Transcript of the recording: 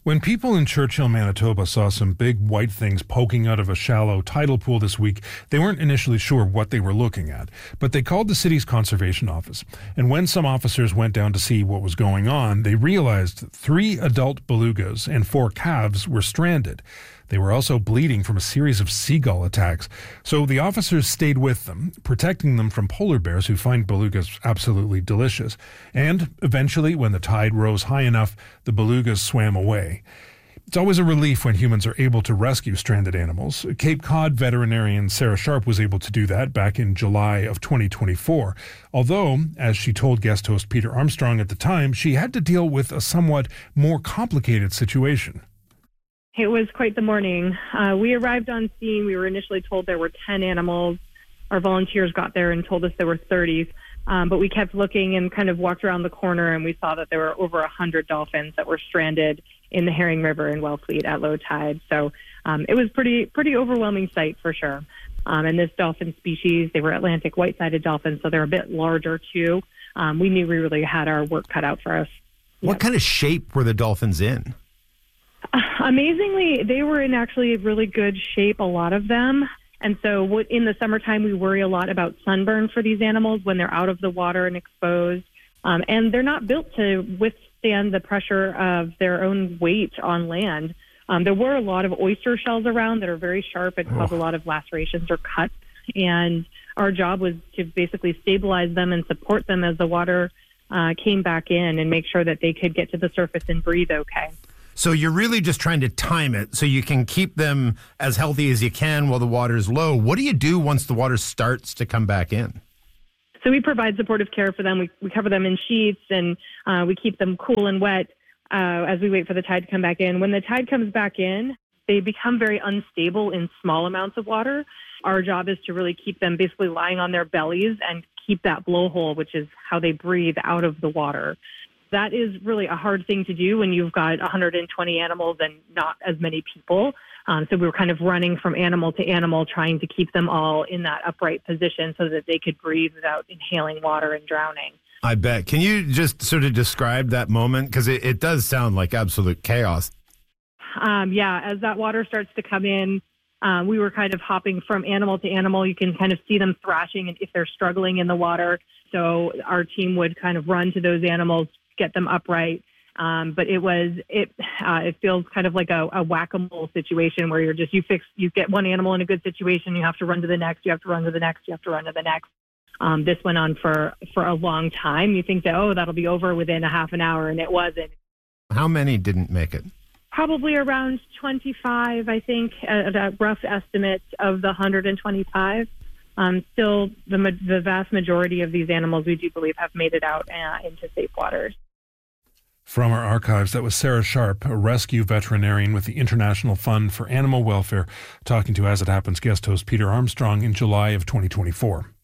When people in Churchill, Manitoba saw some big white things poking out of a shallow tidal pool this week, they weren't initially sure what they were looking at, but they called the city's conservation office. And when some officers went down to see what was going on, they realized 3 adult belugas and 4 calves were stranded. They were also bleeding from a series of seagull attacks. So the officers stayed with them, protecting them from polar bears who find belugas absolutely delicious. And eventually, when the tide rose high enough, the belugas swam away. It's always a relief when humans are able to rescue stranded animals. Cape Cod veterinarian Sarah Sharp was able to do that back in July of 2024. Although, as she told guest host Peter Armstrong at the time, she had to deal with a somewhat more complicated situation. It was quite the morning. We arrived on scene. We were initially told there were 10 animals. Our volunteers got there and told us there were 30. But we kept looking and kind of walked around the corner, and we saw that there were over 100 dolphins that were stranded in the Herring River in Wellfleet at low tide. So it was pretty overwhelming sight for sure. And this dolphin species, they were Atlantic white-sided dolphins, so they're a bit larger too. We knew we really had our work cut out for us. What kind of shape were the dolphins in? Amazingly, they were in actually really good shape, a lot of them. And so in the summertime, we worry a lot about sunburn for these animals when they're out of the water and exposed. And they're not built to withstand the pressure of their own weight on land. There were a lot of oyster shells around that are very sharp and cause a lot of lacerations or cuts. And our job was to basically stabilize them and support them as the water came back in and make sure that they could get to the surface and breathe okay. So you're really just trying to time it so you can keep them as healthy as you can while the water's low. What do you do once the water starts to come back in? So we provide supportive care for them. We cover them in sheets, and we keep them cool and wet as we wait for the tide to come back in. When the tide comes back in, they become very unstable in small amounts of water. Our job is to really keep them basically lying on their bellies and keep that blowhole, which is how they breathe, out of the water. That is really a hard thing to do when you've got 120 animals and not as many people. So we were kind of running from animal to animal, trying to keep them all in that upright position so that they could breathe without inhaling water and drowning. I bet. Can you just sort of describe that moment? Because it does sound like absolute chaos. Yeah, as that water starts to come in, we were kind of hopping from animal to animal. You can kind of see them thrashing and if they're struggling in the water. So our team would kind of run to those animals, get them upright. But it feels kind of like a whack-a-mole situation where you get one animal in a good situation, you have to run to the next, you have to run to the next, you have to run to the next. This went on for a long time. You think that, that'll be over within a half an hour, and it wasn't. How many didn't make it? Probably around 25, I think, at a rough estimate of the 125. Still, the vast majority of these animals, we do believe, have made it out into safe waters. From our archives, that was Sarah Sharp, a rescue veterinarian with the International Fund for Animal Welfare, talking to As It Happens guest host Peter Armstrong in July of 2024.